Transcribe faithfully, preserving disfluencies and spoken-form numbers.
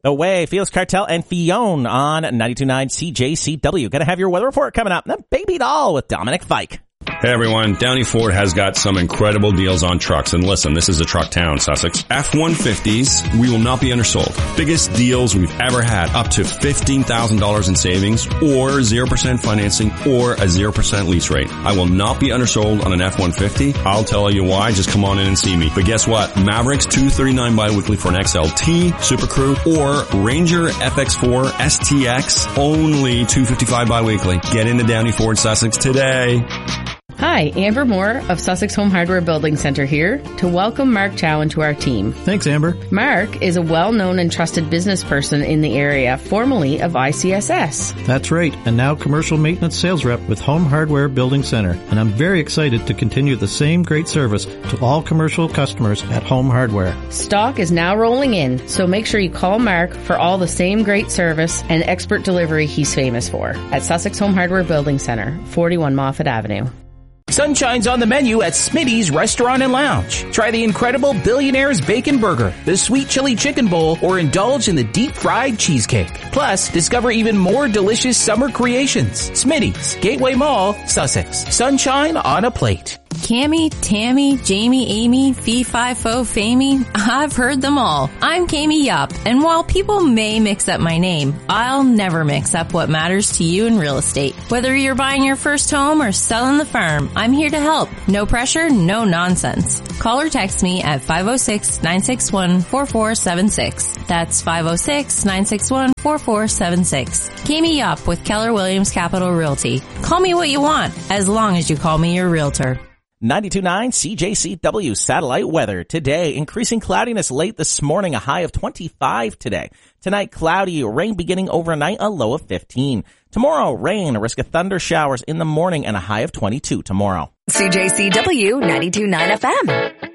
The Way, Feels Cartel, and Fionn on ninety-two point nine C J C W. Gonna have your weather report coming up. And then Baby Doll with Dominic Fike. Hey everyone, Downey Ford has got some incredible deals on trucks. And listen, this is a truck town, Sussex. F one fifties, we will not be undersold. Biggest deals we've ever had, up to fifteen thousand dollars in savings, or zero percent financing, or a zero percent lease rate. I will not be undersold on an F one fifty. I'll tell you why, just come on in and see me. But guess what? Mavericks two thirty-nine bi-weekly for an X L T, Super Crew, or Ranger F X four S T X, only two fifty-five bi-weekly. Get into Downey Ford Sussex today. Hi, Amber Moore of Sussex Home Hardware Building Center here to welcome Mark Chowan to our team. Thanks, Amber. Mark is a well-known and trusted business person in the area, formerly of I C S S. That's right, and now commercial maintenance sales rep with Home Hardware Building Center. And I'm very excited to continue the same great service to all commercial customers at Home Hardware. Stock is now rolling in, so make sure you call Mark for all the same great service and expert delivery he's famous for at Sussex Home Hardware Building Center, forty-one Moffat Avenue. Sunshine's on the menu at Smitty's Restaurant and Lounge. Try the incredible Billionaire's Bacon Burger, the sweet chili chicken bowl, or indulge in the deep fried cheesecake. Plus, discover even more delicious summer creations. Smitty's, Gateway Mall, Sussex. Sunshine on a plate. Cammy, Tammy, Jamie, Amy, Fee, Fi, Fo, Famey. I've heard them all. I'm Cammy Yup, and while people may mix up my name, I'll never mix up what matters to you in real estate. Whether you're buying your first home or selling the farm, I'm here to help. No pressure, no nonsense. Call or text me at five oh six, nine six one, four four seven six. That's five oh six, nine six one, four four seven six. Cammy Yup with Keller Williams Capital Realty. Call me what you want, as long as you call me your realtor. ninety-two point nine C J C W satellite weather. Today, increasing cloudiness late this morning, a high of twenty-five today. Tonight, cloudy, rain beginning overnight, a low of fifteen. Tomorrow, rain, a risk of thunder showers in the morning, and a high of twenty-two tomorrow. C J C W ninety-two point nine F M.